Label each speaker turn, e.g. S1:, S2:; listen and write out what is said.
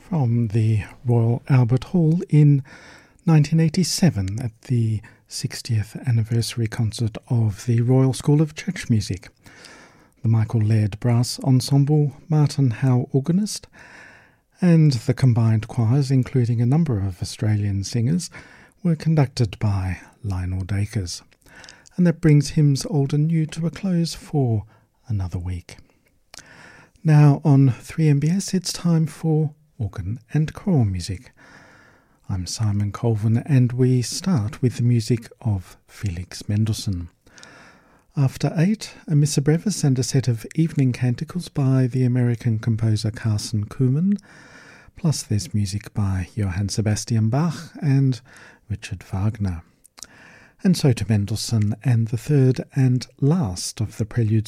S1: from the Royal Albert Hall in 1987 at the 60th anniversary concert of the Royal School of Church Music. The Michael Laird Brass Ensemble, Martin Howe organist, and the combined choirs, including a number of Australian singers, were conducted by Lionel Dacres. And that brings Hymns Old and New to a close for another week. Now on 3MBS, it's time for Organ and Choral Music. I'm Simon Colvin, and we start with the music of Felix Mendelssohn. After 8, a Missa Brevis and a set of evening canticles by the American composer Carson Kuhlmann, plus there's music by Johann Sebastian Bach and Richard Wagner. And so to Mendelssohn and the third and last of the preludes